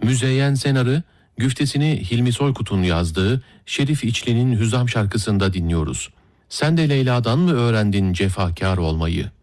Müzeyyen Senar'ı güftesini Hilmi Soykut'un yazdığı Şerif İçli'nin Hüzam şarkısında dinliyoruz. Sen de Leyla'dan mı öğrendin cefakar olmayı?